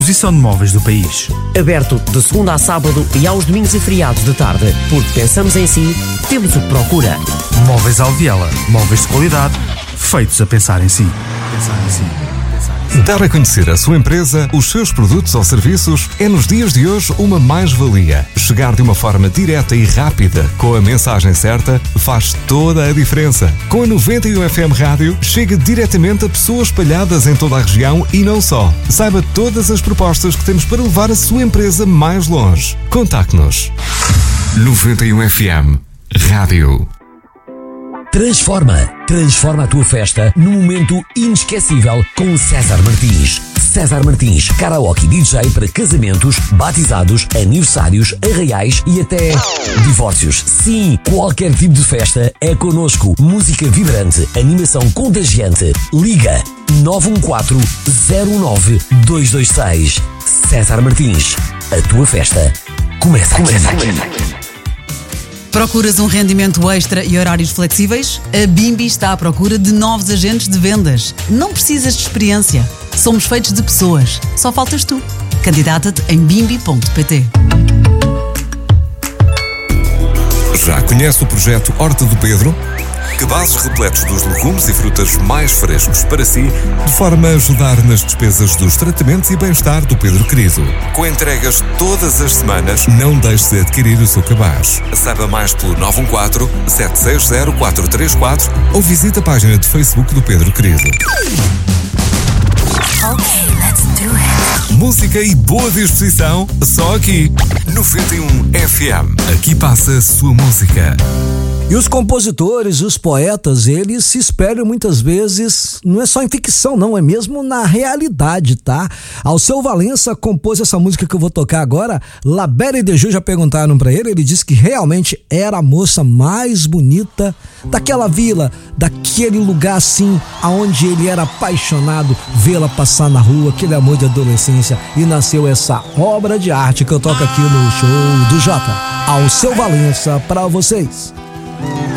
exposição de móveis do país. Aberto de segunda a sábado e aos domingos e feriados de tarde. Porque pensamos em si, temos o que procura. Móveis Alviela. Móveis de qualidade, feitos a pensar em si. Dar a conhecer a sua empresa, os seus produtos ou serviços é nos dias de hoje uma mais-valia. Chegar de uma forma direta e rápida, com a mensagem certa, faz toda a diferença. Com a 91 FM Rádio, chega diretamente a pessoas espalhadas em toda a região e não só. Saiba todas as propostas que temos para levar a sua empresa mais longe. Contacte-nos. 91 FM Rádio. Transforma a tua festa num momento inesquecível com César Martins. César Martins, karaoke DJ para casamentos, batizados, aniversários, arraiais e até divórcios. Sim, qualquer tipo de festa é connosco. Música vibrante, animação contagiante. Liga 914-01226. César Martins, a tua festa começa aqui. Procuras um rendimento extra e horários flexíveis? A Bimbi está à procura de novos agentes de vendas. Não precisas de experiência. Somos feitos de pessoas. Só faltas tu. Candidata-te em bimbi.pt. Já conhece o projeto Horta do Pedro? Cabazes repletos dos legumes e frutas mais frescos para si, de forma a ajudar nas despesas dos tratamentos e bem-estar do Pedro querido. Com entregas todas as semanas, não deixe de adquirir o seu cabaz. Saiba mais pelo 914-760-434 ou visite a página de Facebook do Pedro querido. Música e boa disposição, só aqui, 91 FM. Aqui passa a sua música. E os compositores, os poetas, eles se espelham muitas vezes, não é só em ficção não, é mesmo na realidade, tá? Alceu Valença compôs essa música que eu vou tocar agora. Labelle de Ju já perguntaram pra ele disse que realmente era a moça mais bonita daquela vila, daquele lugar assim, aonde ele era apaixonado, vê-la passar na rua, aquele amor de adolescência, e nasceu essa obra de arte que eu toco aqui no show do Jota. Alceu Valença pra vocês.